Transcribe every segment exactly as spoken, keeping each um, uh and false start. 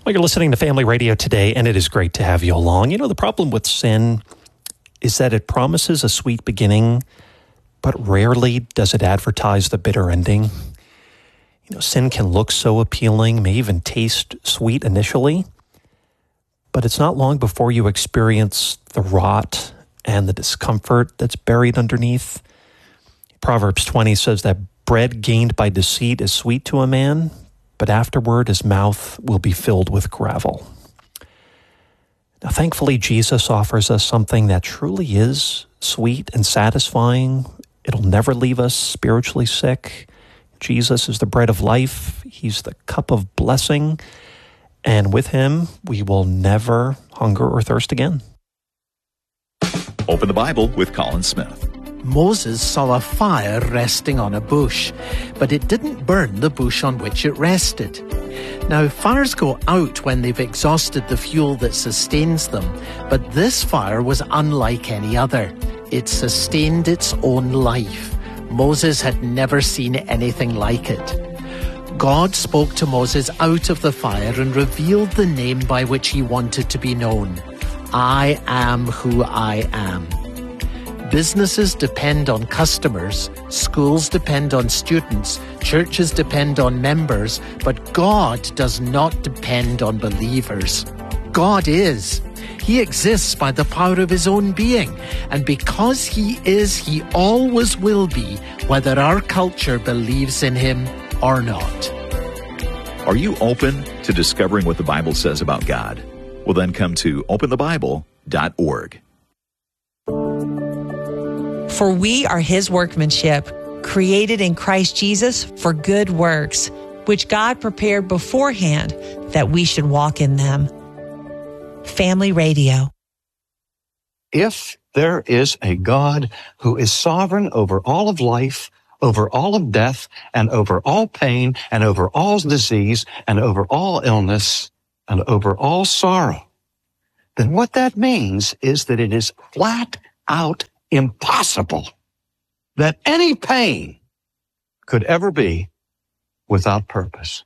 Well, you're listening to Family Radio today, and it is great to have you along. You know, the problem with sin is that it promises a sweet beginning, but rarely does it advertise the bitter ending. You know, sin can look so appealing, may even taste sweet initially, but it's not long before you experience the rot and the discomfort that's buried underneath. Proverbs twenty says that bread gained by deceit is sweet to a man, but afterward his mouth will be filled with gravel. Now, thankfully, Jesus offers us something that truly is sweet and satisfying. It'll never leave us spiritually sick. Jesus is the bread of life. He's the cup of blessing. And with him, we will never hunger or thirst again. Open the Bible with Colin Smith. Moses saw a fire resting on a bush, but it didn't burn the bush on which it rested. Now, fires go out when they've exhausted the fuel that sustains them, but this fire was unlike any other. It sustained its own life. Moses had never seen anything like it. God spoke to Moses out of the fire and revealed the name by which he wanted to be known. I am who I am. Businesses depend on customers, schools depend on students, churches depend on members, but God does not depend on believers. God is. He exists by the power of his own being, and because he is, he always will be, whether our culture believes in him or not. Are you open to discovering what the Bible says about God? Well, then come to open the bible dot org. For we are his workmanship, created in Christ Jesus for good works, which God prepared beforehand that we should walk in them. Family Radio. If there is a God who is sovereign over all of life, over all of death, and over all pain, and over all disease, and over all illness, and over all sorrow, then what that means is that it is flat out impossible that any pain could ever be without purpose.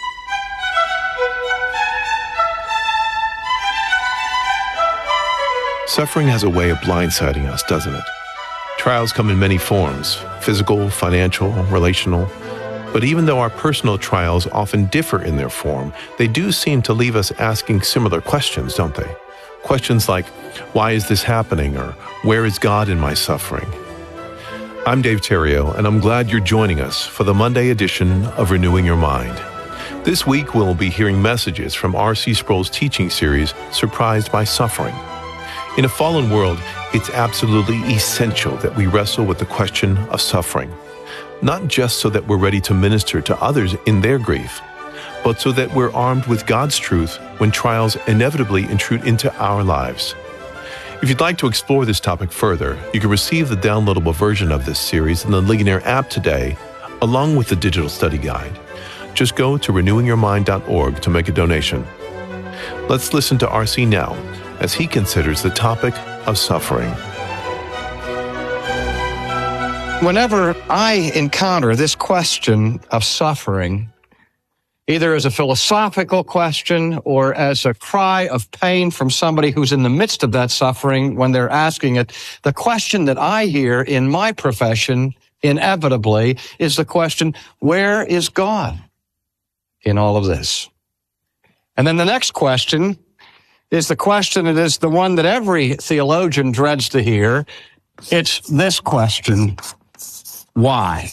Suffering has a way of blindsiding us, doesn't it? Trials come in many forms, physical, financial, relational. But even though our personal trials often differ in their form, they do seem to leave us asking similar questions, don't they? Questions like, why is this happening? Or where is God in my suffering? I'm Dave Terrio, and I'm glad you're joining us for the Monday edition of Renewing Your Mind. This week, we'll be hearing messages from R C Sproul's teaching series, Surprised by Suffering. In a fallen world, it's absolutely essential that we wrestle with the question of suffering, not just so that we're ready to minister to others in their grief, but so that we're armed with God's truth when trials inevitably intrude into our lives. If you'd like to explore this topic further, you can receive the downloadable version of this series in the Ligonier app today, along with the digital study guide. Just go to renewing your mind dot org to make a donation. Let's listen to R C now as he considers the topic of suffering. Whenever I encounter this question of suffering, either as a philosophical question or as a cry of pain from somebody who's in the midst of that suffering when they're asking it, the question that I hear in my profession inevitably is the question, where is God in all of this? And then the next question is the question that is the one that every theologian dreads to hear. It's this question, why?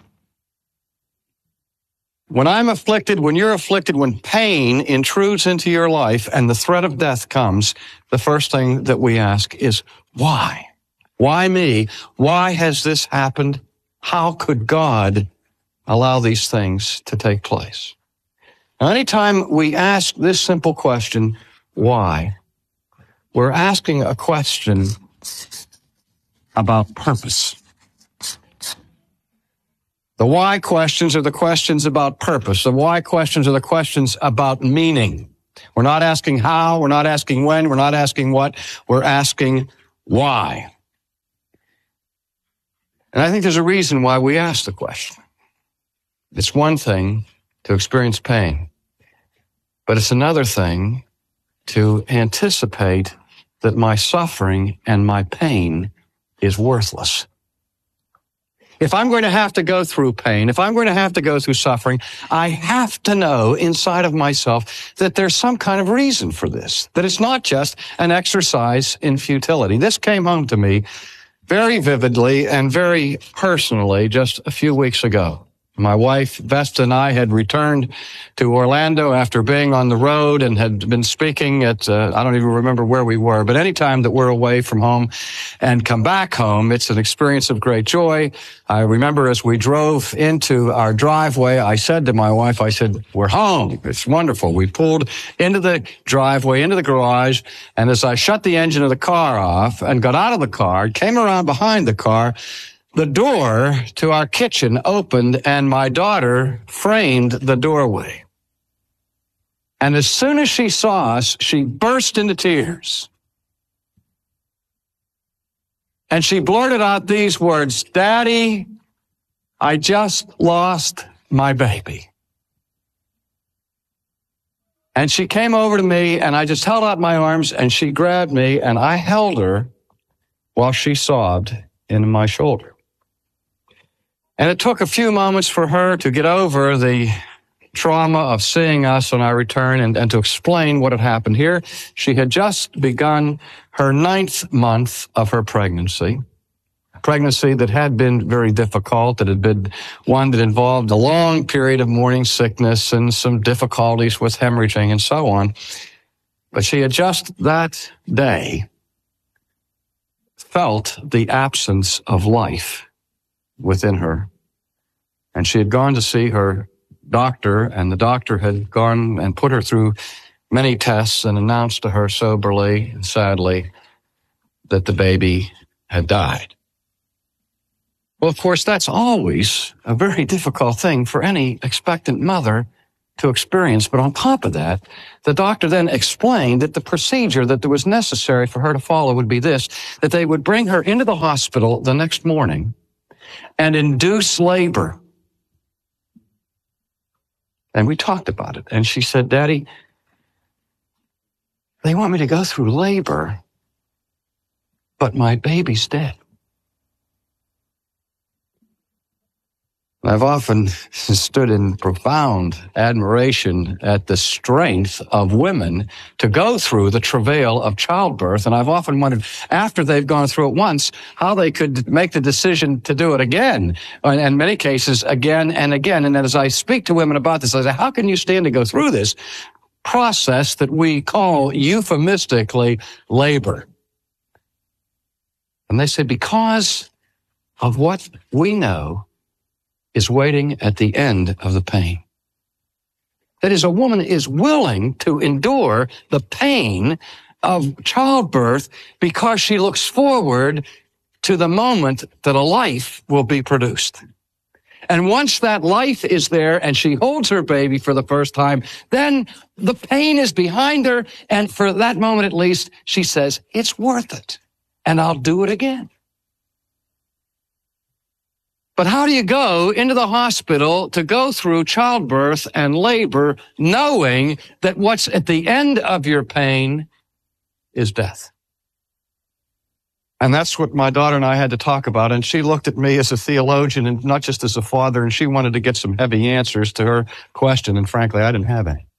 When I'm afflicted, when you're afflicted, when pain intrudes into your life and the threat of death comes, the first thing that we ask is, why? Why me? Why has this happened? How could God allow these things to take place? Now, anytime we ask this simple question, why, we're asking a question about purpose. The why questions are the questions about purpose. The why questions are the questions about meaning. We're not asking how, we're not asking when, we're not asking what, we're asking why. And I think there's a reason why we ask the question. It's one thing to experience pain. But it's another thing to anticipate that my suffering and my pain is worthless. If I'm going to have to go through pain, if I'm going to have to go through suffering, I have to know inside of myself that there's some kind of reason for this, that it's not just an exercise in futility. This came home to me very vividly and very personally just a few weeks ago. My wife, Vesta, and I had returned to Orlando after being on the road and had been speaking at, uh, I don't even remember where we were, but any time that we're away from home and come back home, it's an experience of great joy. I remember as we drove into our driveway, I said to my wife, I said, we're home. It's wonderful. We pulled into the driveway, into the garage, and as I shut the engine of the car off and got out of the car, came around behind the car, the door to our kitchen opened and my daughter framed the doorway. And as soon as she saw us, she burst into tears. And she blurted out these words, "Daddy, I just lost my baby." And she came over to me and I just held out my arms and she grabbed me and I held her while she sobbed into my shoulder. And it took a few moments for her to get over the trauma of seeing us on our return and, and to explain what had happened here. She had just begun her ninth month of her pregnancy, a pregnancy that had been very difficult, that had been one that involved a long period of morning sickness and some difficulties with hemorrhaging and so on. But she had just that day felt the absence of life within her. And she had gone to see her doctor, and the doctor had gone and put her through many tests and announced to her soberly and sadly that the baby had died. Well, of course, that's always a very difficult thing for any expectant mother to experience. But on top of that, the doctor then explained that the procedure that was necessary for her to follow would be this, that they would bring her into the hospital the next morning and induce labor. And we talked about it. And she said, "Daddy, they want me to go through labor, but my baby's dead." I've often stood in profound admiration at the strength of women to go through the travail of childbirth. And I've often wondered, after they've gone through it once, how they could make the decision to do it again. And in many cases, again and again. And as I speak to women about this, I say, how can you stand to go through this process that we call euphemistically labor? And they say, because of what we know is waiting at the end of the pain. That is, a woman is willing to endure the pain of childbirth because she looks forward to the moment that a life will be produced. And once that life is there and she holds her baby for the first time, then the pain is behind her. And for that moment, at least, she says, it's worth it. And I'll do it again. But how do you go into the hospital to go through childbirth and labor knowing that what's at the end of your pain is death? And that's what my daughter and I had to talk about. And she looked at me as a theologian and not just as a father, and she wanted to get some heavy answers to her question. And frankly, I didn't have any.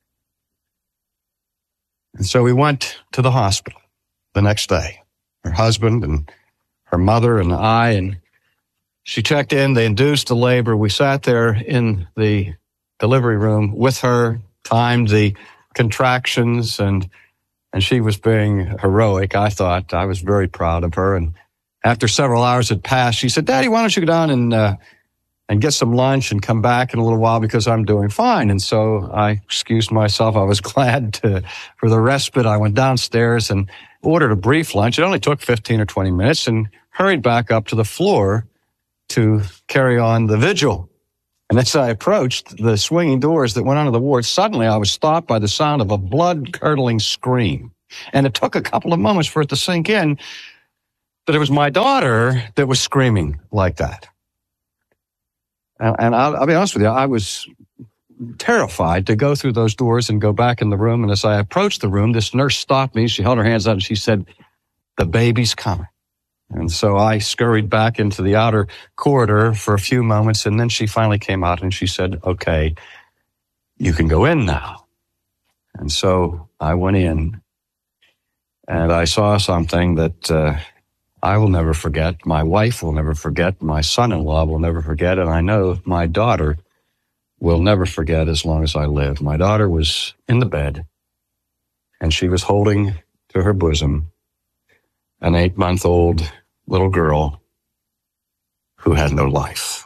And so we went to the hospital the next day, her husband and her mother and I, and she checked in, they induced the labor. We sat there in the delivery room with her, timed the contractions, and and she was being heroic, I thought. I was very proud of her. And after several hours had passed, she said, "Daddy, why don't you go down and uh, and get some lunch and come back in a little while because I'm doing fine." And so I excused myself. I was glad to for the respite. I went downstairs and ordered a brief lunch. It only took fifteen or twenty minutes and hurried back up to the floor to carry on the vigil. And as I approached the swinging doors that went onto the ward, suddenly I was stopped by the sound of a blood-curdling scream. And it took a couple of moments for it to sink in that it was my daughter that was screaming like that. And, and I'll, I'll be honest with you, I was terrified to go through those doors and go back in the room. And as I approached the room, this nurse stopped me. She held her hands out and she said, "The baby's coming." And so I scurried back into the outer corridor for a few moments, and then she finally came out and she said, "Okay, you can go in now." And so I went in, and I saw something that uh, I will never forget, my wife will never forget, my son-in-law will never forget, and I know my daughter will never forget as long as I live. My daughter was in the bed, and she was holding to her bosom an eight-month-old little girl who had no life.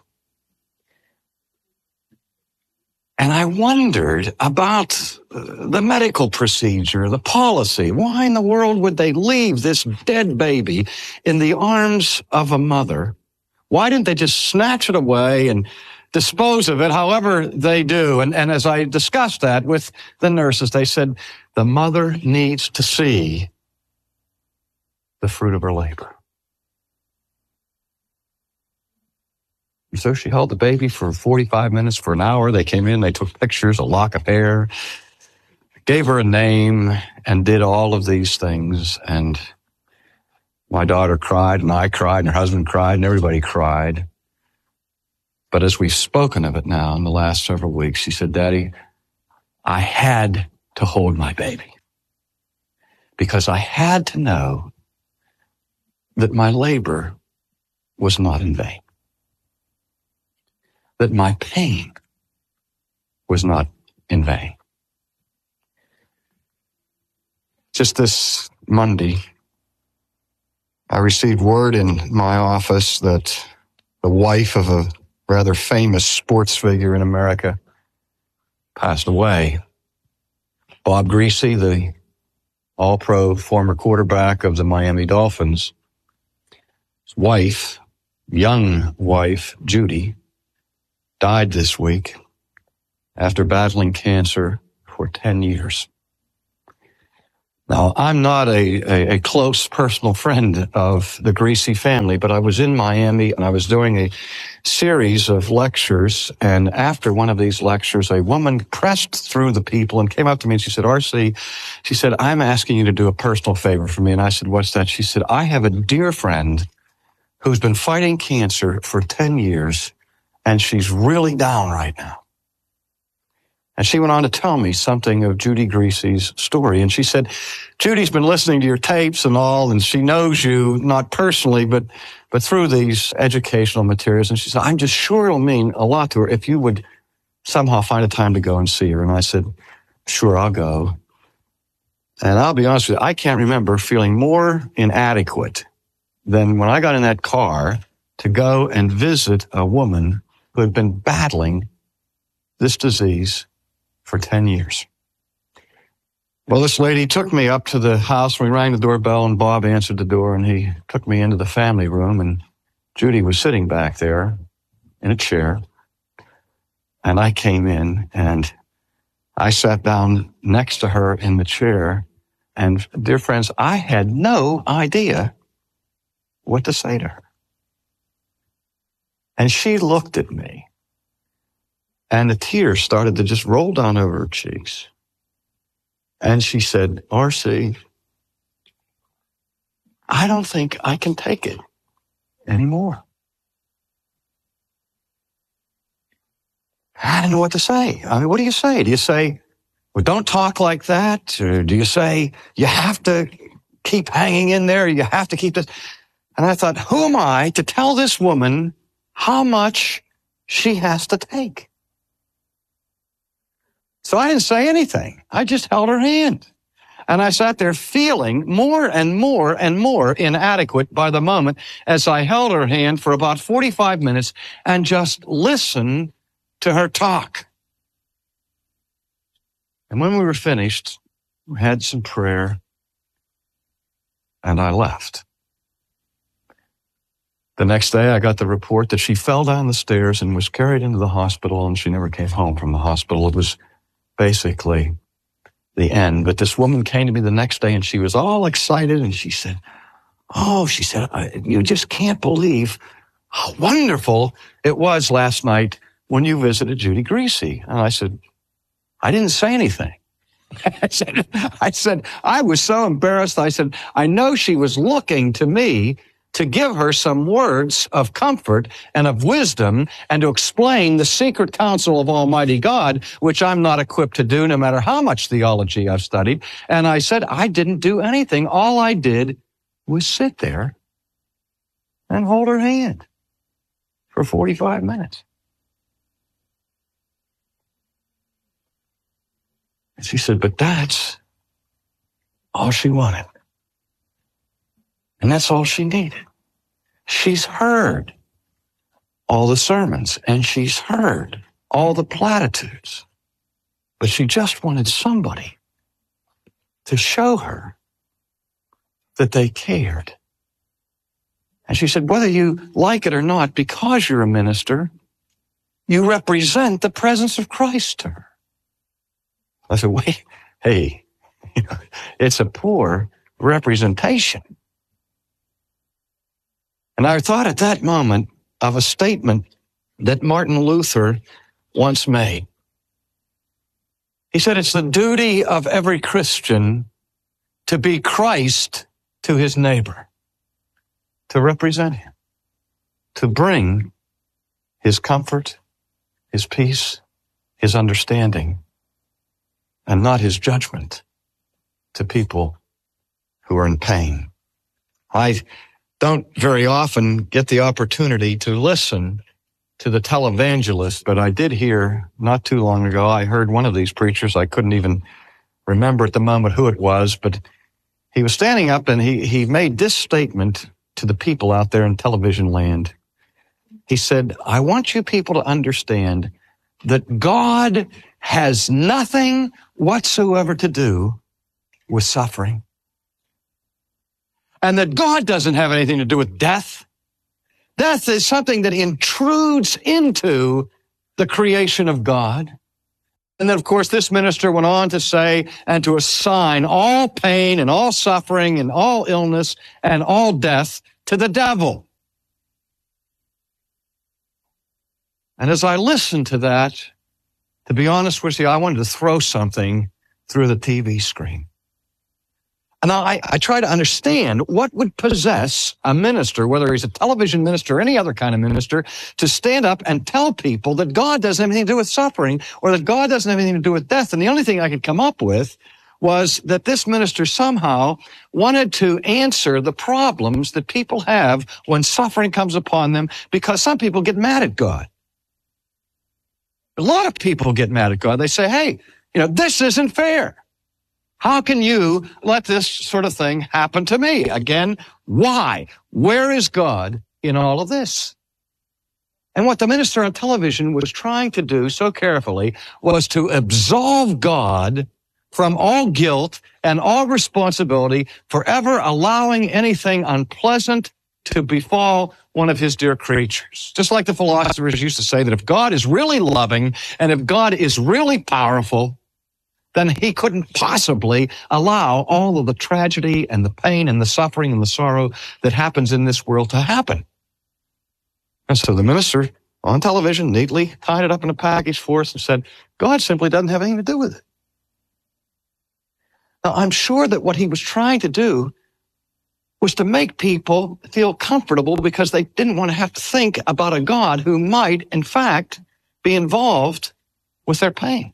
And I wondered about the medical procedure, the policy. Why in the world would they leave this dead baby in the arms of a mother? Why didn't they just snatch it away and dispose of it however they do? And, and as I discussed that with the nurses, they said, the mother needs to see the fruit of her labor. So she held the baby for forty-five minutes, for an hour. They came in, they took pictures, a lock of hair, gave her a name, and did all of these things. And my daughter cried, and I cried, and her husband cried, and everybody cried. But as we've spoken of it now in the last several weeks, she said, "Daddy, I had to hold my baby because I had to know that my labor was not in vain, that my pain was not in vain." Just this Monday, I received word in my office that the wife of a rather famous sports figure in America passed away. Bob Griese, the all-pro former quarterback of the Miami Dolphins, his wife, young wife, Judy, died this week after battling cancer for ten years. Now, I'm not a, a, a close personal friend of the Griese family, but I was in Miami and I was doing a series of lectures. And after one of these lectures, a woman pressed through the people and came up to me and she said, "R C," she said, "I'm asking you to do a personal favor for me." And I said, "What's that?" She said, "I have a dear friend who's been fighting cancer for ten years, and she's really down right now." And she went on to tell me something of Judy Griese's story. And she said, "Judy's been listening to your tapes and all, and she knows you, not personally, but but through these educational materials." And she said, "I'm just sure it'll mean a lot to her if you would somehow find a time to go and see her." And I said, "Sure, I'll go." And I'll be honest with you, I can't remember feeling more inadequate than when I got in that car to go and visit a woman who had been battling this disease for ten years. Well, this lady took me up to the house. We rang the doorbell, and Bob answered the door, and he took me into the family room, and Judy was sitting back there in a chair. And I came in, and I sat down next to her in the chair. And, dear friends, I had no idea what to say to her. And she looked at me, and the tears started to just roll down over her cheeks. And she said, "R C, I don't think I can take it anymore." I didn't know what to say. I mean, what do you say? Do you say, "Well, don't talk like that"? Or do you say, "You have to keep hanging in there, you have to keep this"? And I thought, who am I to tell this woman how much she has to take? So I didn't say anything. I just held her hand. And I sat there feeling more and more and more inadequate by the moment as I held her hand for about forty-five minutes and just listened to her talk. And when we were finished, we had some prayer, and I left. The next day, I got the report that she fell down the stairs and was carried into the hospital, and she never came home from the hospital. It was basically the end. But this woman came to me the next day, and she was all excited, and she said, "Oh," she said, "you just can't believe how wonderful it was last night when you visited Judy Greasy? And I said, I didn't say anything. I said, I said, I was so embarrassed. I said, I know she was looking to me to give her some words of comfort and of wisdom and to explain the secret counsel of Almighty God, which I'm not equipped to do no matter how much theology I've studied. And I said, I didn't do anything. All I did was sit there and hold her hand for forty-five minutes. And she said, but that's all she wanted. And that's all she needed. She's heard all the sermons and she's heard all the platitudes, but she just wanted somebody to show her that they cared. And she said, whether you like it or not, because you're a minister, you represent the presence of Christ to her. I said, wait, hey, it's a poor representation. And I thought at that moment of a statement that Martin Luther once made. He said, it's the duty of every Christian to be Christ to his neighbor, to represent him, to bring his comfort, his peace, his understanding, and not his judgment to people who are in pain. I don't very often get the opportunity to listen to the televangelist, but I did hear not too long ago, I heard one of these preachers, I couldn't even remember at the moment who it was, but he was standing up and he, he made this statement to the people out there in television land. He said, I want you people to understand that God has nothing whatsoever to do with suffering. And that God doesn't have anything to do with death. Death is something that intrudes into the creation of God. And then, of course, this minister went on to say, and to assign all pain and all suffering and all illness and all death to the devil. And as I listened to that, to be honest with you, I wanted to throw something through the T V screen. And I, I try to understand what would possess a minister, whether he's a television minister or any other kind of minister, to stand up and tell people that God doesn't have anything to do with suffering or that God doesn't have anything to do with death. And the only thing I could come up with was that this minister somehow wanted to answer the problems that people have when suffering comes upon them, because some people get mad at God. A lot of people get mad at God. They say, hey, you know, this isn't fair. How can you let this sort of thing happen to me? Again, why? Where is God in all of this? And what the minister on television was trying to do so carefully was to absolve God from all guilt and all responsibility for ever allowing anything unpleasant to befall one of his dear creatures. Just like the philosophers used to say that if God is really loving and if God is really powerful, then he couldn't possibly allow all of the tragedy and the pain and the suffering and the sorrow that happens in this world to happen. And so the minister on television neatly tied it up in a package for us and said, God simply doesn't have anything to do with it. Now, I'm sure that what he was trying to do was to make people feel comfortable because they didn't want to have to think about a God who might, in fact, be involved with their pain.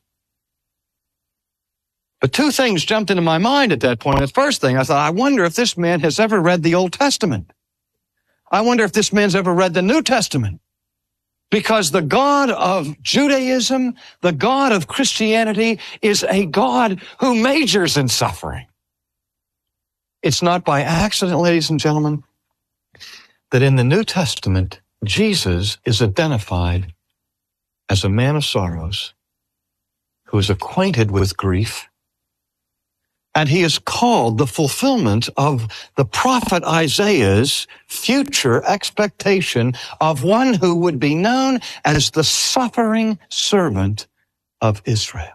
But two things jumped into my mind at that point. The first thing, I thought, I wonder if this man has ever read the Old Testament. I wonder if this man's ever read the New Testament. Because the God of Judaism, the God of Christianity, is a God who majors in suffering. It's not by accident, ladies and gentlemen, that in the New Testament, Jesus is identified as a man of sorrows who is acquainted with grief. And he is called the fulfillment of the prophet Isaiah's future expectation of one who would be known as the suffering servant of Israel.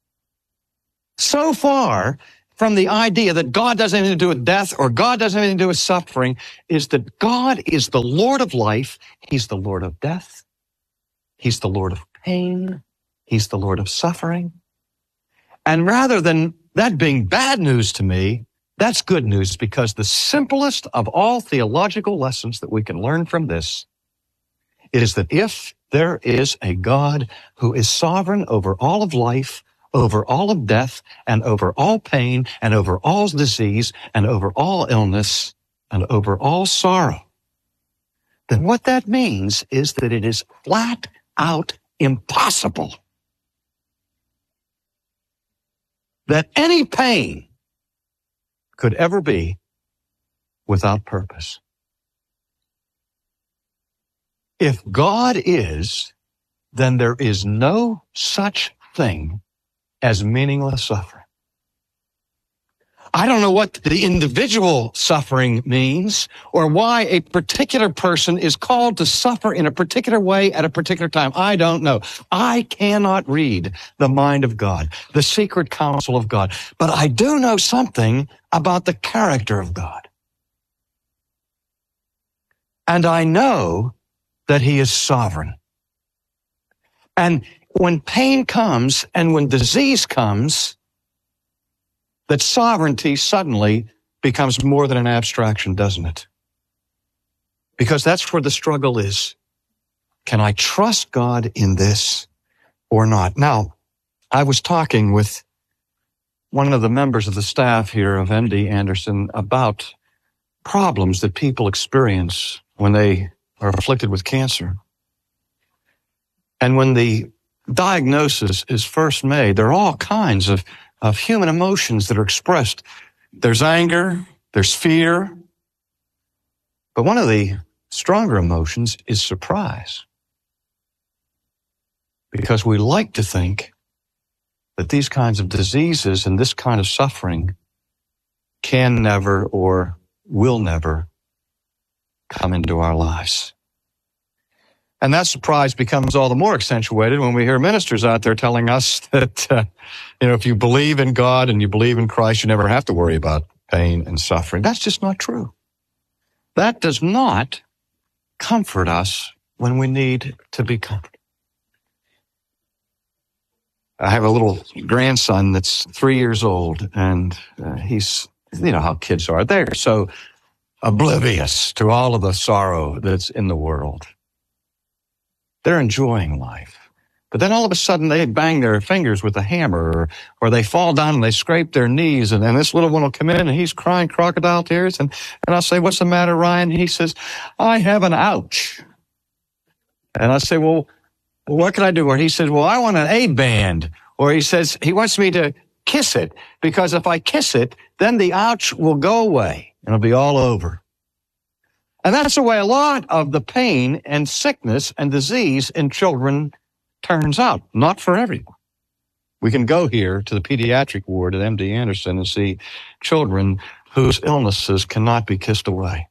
So far from the idea that God doesn't have anything to do with death or God doesn't have anything to do with suffering is that God is the Lord of life. He's the Lord of death. He's the Lord of pain. He's the Lord of suffering. And rather than that being bad news to me, that's good news, because the simplest of all theological lessons that we can learn from this, it is that if there is a God who is sovereign over all of life, over all of death, and over all pain, and over all disease, and over all illness, and over all sorrow, then what that means is that it is flat out impossible that any pain could ever be without purpose. If God is, then there is no such thing as meaningless suffering. I don't know what the individual suffering means or why a particular person is called to suffer in a particular way at a particular time. I don't know. I cannot read the mind of God, the secret counsel of God, but I do know something about the character of God. And I know that He is sovereign. And when pain comes and when disease comes, that sovereignty suddenly becomes more than an abstraction, doesn't it? Because that's where the struggle is. Can I trust God in this or not? Now, I was talking with one of the members of the staff here of M D Anderson about problems that people experience when they are afflicted with cancer. And when the diagnosis is first made, there are all kinds of of human emotions that are expressed. There's anger, there's fear, but one of the stronger emotions is surprise. Because we like to think that these kinds of diseases and this kind of suffering can never or will never come into our lives. And that surprise becomes all the more accentuated when we hear ministers out there telling us that, uh, you know, if you believe in God and you believe in Christ, you never have to worry about pain and suffering. That's just not true. That does not comfort us when we need to be comforted. I have a little grandson that's three years old, and uh, he's, you know how kids are. They're so oblivious to all of the sorrow that's in the world. They're enjoying life. But then all of a sudden they bang their fingers with a hammer, or, or they fall down and they scrape their knees, and, and this little one will come in and he's crying crocodile tears, and, and I'll say, "What's the matter, Ryan?" And he says, "I have an ouch." And I say, well, what can I do? Or he says, "Well, I want an A-band." Or he says, he wants me to kiss it, because if I kiss it, then the ouch will go away and it'll be all over. And that's the way a lot of the pain and sickness and disease in children turns out. Not for everyone. We can go here to the pediatric ward at M D Anderson and see children whose illnesses cannot be kissed away.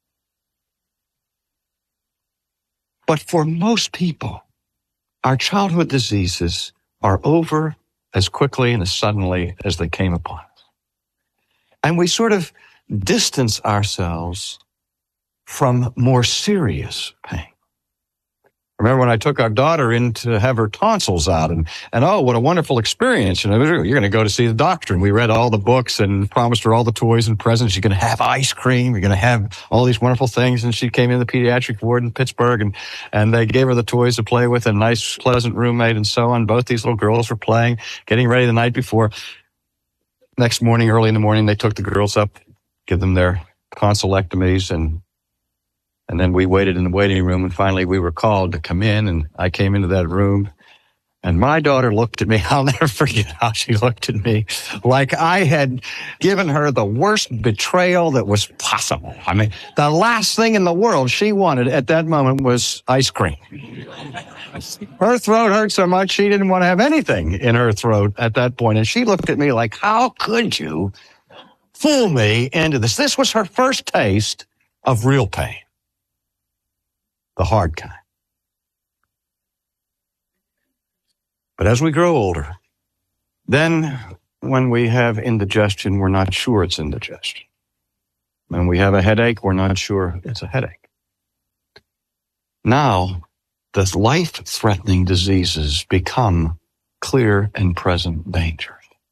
But for most people, our childhood diseases are over as quickly and as suddenly as they came upon us. And we sort of distance ourselves from more serious pain. Remember when I took our daughter in to have her tonsils out, and, and oh, what a wonderful experience. And you're going to go to see the doctor. And we read all the books and promised her all the toys and presents. You're going to have ice cream. You're going to have all these wonderful things. And she came in the pediatric ward in Pittsburgh, and, and they gave her the toys to play with, a nice, pleasant roommate and so on. Both these little girls were playing, getting ready the night before. Next morning, early in the morning, they took the girls up, give them their tonsillectomies, and And then we waited in the waiting room, and finally we were called to come in, and I came into that room, and my daughter looked at me. I'll never forget how she looked at me, like I had given her the worst betrayal that was possible. I mean, the last thing in the world she wanted at that moment was ice cream. Her throat hurt so much she didn't want to have anything in her throat at that point, and she looked at me like, how could you fool me into this? This was her first taste of real pain. The hard kind. But as we grow older, then when we have indigestion, we're not sure it's indigestion. When we have a headache, we're not sure it's a headache. Now, the life-threatening diseases become clear and present dangers.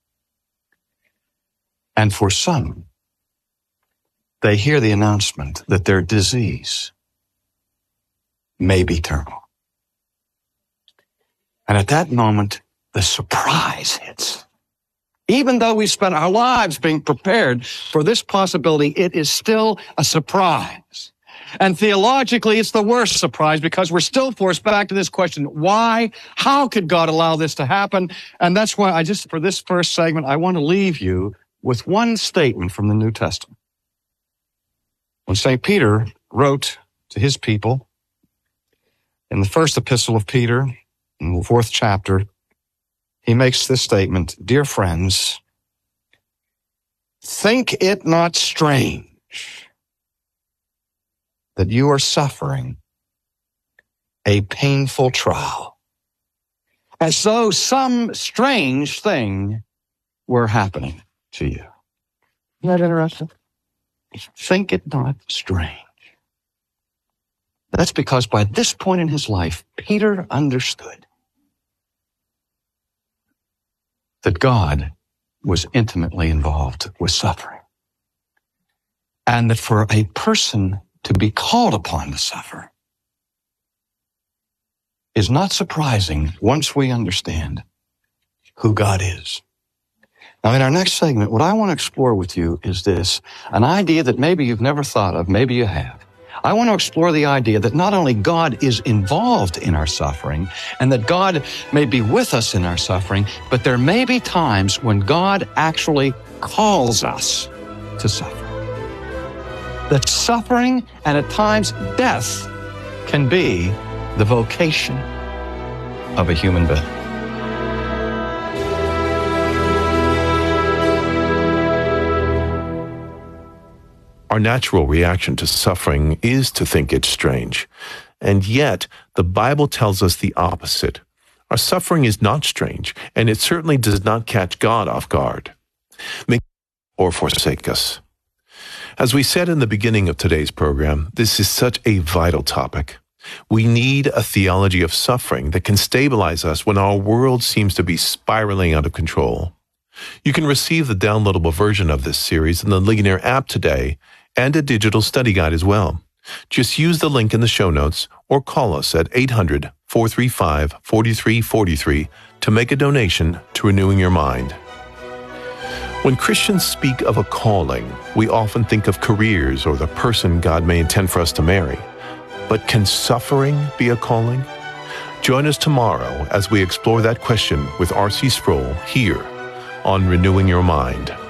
And for some, they hear the announcement that their disease may be terminal. And at that moment, the surprise hits. Even though we spent our lives being prepared for this possibility, it is still a surprise. And theologically, it's the worst surprise because we're still forced back to this question, why? How could God allow this to happen? And that's why I just, for this first segment, I want to leave you with one statement from the New Testament. When Saint Peter wrote to his people in the first epistle of Peter, in the fourth chapter, he makes this statement, "Dear friends, think it not strange that you are suffering a painful trial, as though some strange thing were happening to you." Isn't that interesting? Think it not strange. That's because by this point in his life, Peter understood that God was intimately involved with suffering. And that for a person to be called upon to suffer is not surprising once we understand who God is. Now, in our next segment, what I want to explore with you is this, an idea that maybe you've never thought of, maybe you have. I want to explore the idea that not only God is involved in our suffering and that God may be with us in our suffering, but there may be times when God actually calls us to suffer. That suffering and at times death can be the vocation of a human being. Our natural reaction to suffering is to think it's strange. And yet, the Bible tells us the opposite. Our suffering is not strange, and it certainly does not catch God off guard, make or forsake us. As we said in the beginning of today's program, this is such a vital topic. We need a theology of suffering that can stabilize us when our world seems to be spiraling out of control. You can receive the downloadable version of this series in the Ligonier app today, and a digital study guide as well. Just use the link in the show notes or call us at eight hundred, four three five, four three four three to make a donation to Renewing Your Mind. When Christians speak of a calling, we often think of careers or the person God may intend for us to marry. But can suffering be a calling? Join us tomorrow as we explore that question with R C Sproul here on Renewing Your Mind.